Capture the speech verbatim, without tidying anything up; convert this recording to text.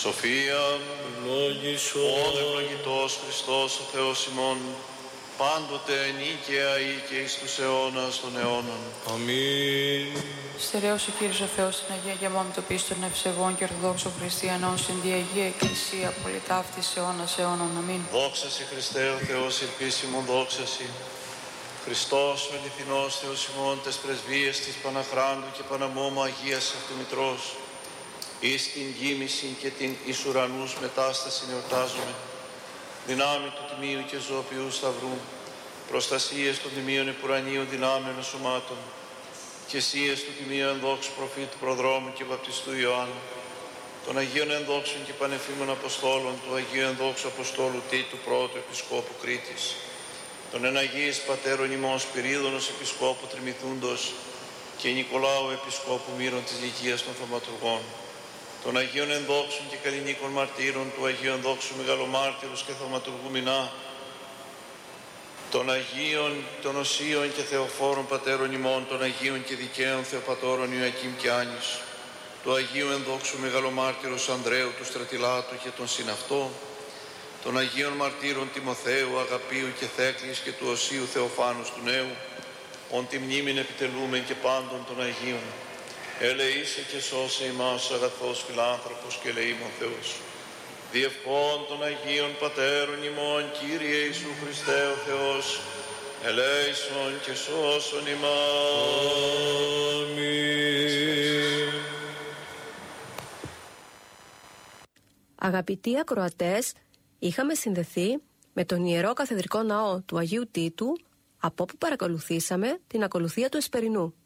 Σοφία, όν ευλογητός Χριστός ο Θεός ημών, πάντοτε νίκαια ή και εις τους αιώνας των αιώνων. Αμήν. Στερέωσε ο Κύριος ο Θεός την Αγία και μόνο το πίστων ευσεβών και ορθοδόξων χριστιανών στην Αγία Εκκλησία πολυτάφτης αιώνας αιώνων. Αμήν. Δόξα σοι Χριστέ ο Θεός ελπίσιμον, δόξα σοι. Χριστός ο αληθινός Θεός ημών, τες πρεσβείες της Παναχράντου και Παναμόμου Αγίας Αυτομητρός, εις την γήμηση και την εις ουρανούς μετάσταση εορτάζουμε, δυνάμει του Τιμίου και Ζωοποιού Σταυρού, προστασίες των Τιμίων Επουρανίων δυνάμεων σωμάτων, και εσίες του Τιμίου ενδόξου προφήτου προδρόμου και βαπτιστού Ιωάννου, των Αγίων ενδόξων και πανεφήμων Αποστόλων, του Αγίου ενδόξου Αποστόλου Τίτου πρώτου Επισκόπου Κρήτης, των εναγίης πατέρων ημών Σπυρίδωνος Επισκόπου Τριμηθούντος και Νικολάου Επισκόπου Μύρων της Λυκίας των Θαυματουργών, των Αγίων ενδόξων και καλλινίκων μαρτύρων, του Αγίου ενδόξου Μεγαλομάρτυρους και Θαυματουργού Μινά, των Αγίων, των Οσίων και Θεοφόρων Πατέρων ημών, των Αγίων και Δικαίων Θεοπατώρων Ιωακήμ και Άνης, του Αγίου ενδόξου Μεγαλομάρτυρος Ανδρέου του Στρατιλάτου και των συναυτό, των Αγίων Μαρτύρων Τιμοθέου, Αγαπίου και Θέκλης και του Οσίου Θεοφάνους του Νέου, ον τη μνήμην επιτελούμεν και πάντων των Αγίων. Ελεήσε και σώσε ημάς αγαθός φιλάνθρωπος και ελεήμων Θεός. Διευχών των Αγίων Πατέρων ημών, Κύριε Ιησού Χριστέ ο Θεός, ελέησον και σώσον ημάς. Αμήν. Αγαπητοί ακροατές, είχαμε συνδεθεί με τον Ιερό Καθεδρικό Ναό του Αγίου Τίτου, από όπου παρακολουθήσαμε την ακολουθία του Εσπερινού.